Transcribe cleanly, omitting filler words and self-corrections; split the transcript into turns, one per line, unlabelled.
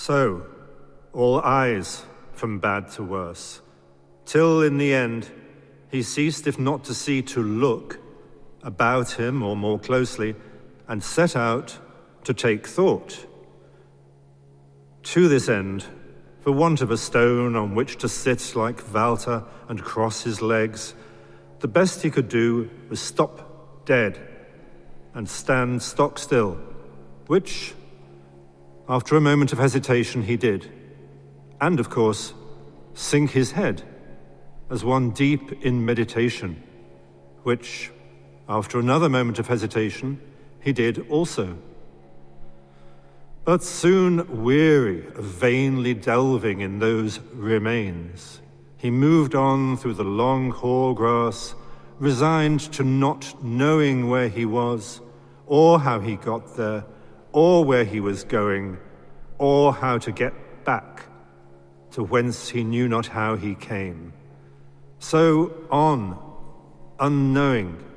So, all eyes from bad to worse, till in the end he ceased, if not to see, to look about him, or more closely, and set out to take thought. To this end, for want of a stone on which to sit like Walter and cross his legs, the best he could do was stop dead and stand stock still, which, after a moment of hesitation, he did, and, of course, sink his head as one deep in meditation, which, after another moment of hesitation, he did also. But soon weary of vainly delving in those remains, he moved on through the long hoar grass, resigned to not knowing where he was, or how he got there, or where he was going, or how to get back to whence he knew not how he came. So on, unknowing,